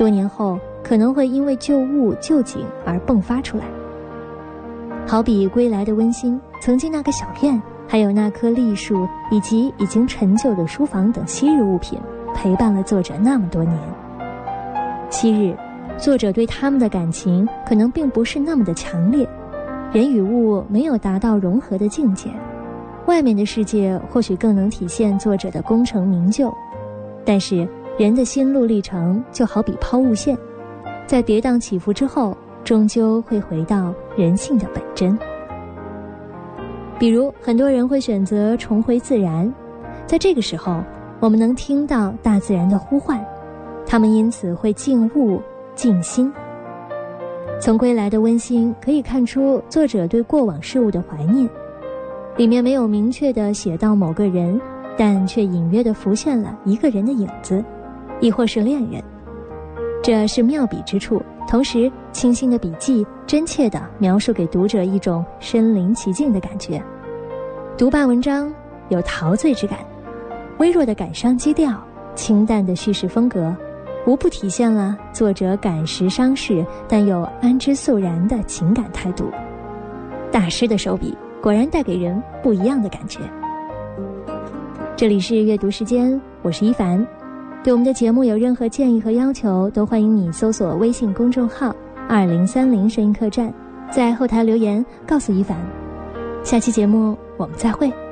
多年后可能会因为旧物旧景而迸发出来。好比归来的温馨，曾经那个小院，还有那棵栗树，以及已经陈旧的书房等昔日物品，陪伴了作者那么多年。昔日作者对他们的感情可能并不是那么的强烈，人与物没有达到融合的境界，外面的世界或许更能体现作者的功成名就，但是人的心路历程就好比抛物线，在跌宕起伏之后，终究会回到人性的本真。比如很多人会选择重回自然，在这个时候我们能听到大自然的呼唤，他们因此会静物静心。从归来的温馨可以看出作者对过往事物的怀念，里面没有明确地写到某个人，但却隐约地浮现了一个人的影子，亦或是恋人。这是妙笔之处，同时清新的笔迹真切地描述给读者一种身临其境的感觉。读罢文章有陶醉之感，微弱的感伤基调，清淡的叙事风格，无不体现了作者感时伤世但又安之肃然的情感态度。大师的手笔果然带给人不一样的感觉。这里是阅读时间，我是一凡。对我们的节目有任何建议和要求，都欢迎你搜索微信公众号2030声音客栈，在后台留言告诉一凡。下期节目我们再会。